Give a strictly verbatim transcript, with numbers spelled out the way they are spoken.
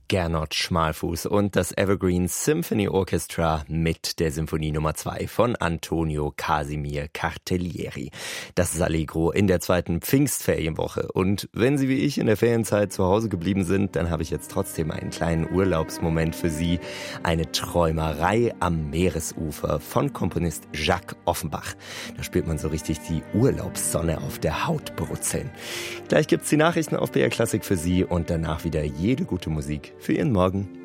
Gernot Schmalfuß und das Evergreen Symphony Orchestra mit der Symphonie Nummer zwei von Antonio Casimir Cartellieri. Das ist Allegro in der zweiten Pfingstferienwoche. Und wenn Sie wie ich in der Ferienzeit zu Hause geblieben sind, dann habe ich jetzt trotzdem einen kleinen Urlaubsmoment für Sie. Eine Träumerei am Meeresufer von Komponist Jacques Offenbach. Da spürt man so richtig die Urlaubssonne auf der Haut brutzeln. Gleich gibt's die Nachrichten auf B R Klassik für Sie und danach wieder jede gute Musik für Ihren Morgen.